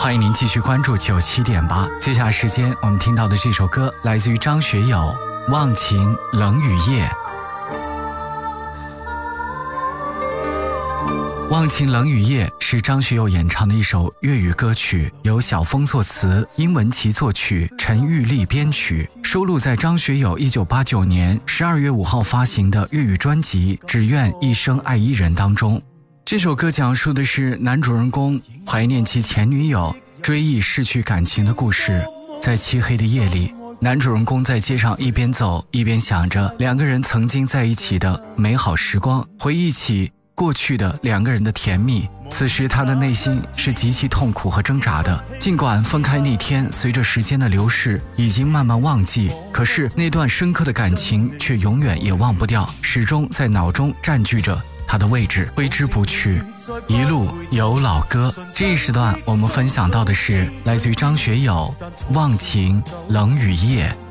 欢迎您继续关注97.8。接下来时间我们听到的这首歌来自于张学友《忘情冷雨夜》。《忘情冷雨夜》是张学友演唱的一首粤语歌曲，由小峰作词，殷文琪作曲，陈玉丽编曲，收录在张学友1989年12月5号发行的粤语专辑《只愿一生爱一人》当中。这首歌讲述的是男主人公怀念其前女友，追忆逝去感情的故事。在漆黑的夜里，男主人公在街上一边走一边想着两个人曾经在一起的美好时光，回忆起过去的两个人的甜蜜。此时他的内心是极其痛苦和挣扎的，尽管分开那天随着时间的流逝已经慢慢忘记，可是那段深刻的感情却永远也忘不掉，始终在脑中占据着他的位置，挥之不去。一路有老歌，这一时段我们分享到的是来自于张学友《忘情冷雨夜》。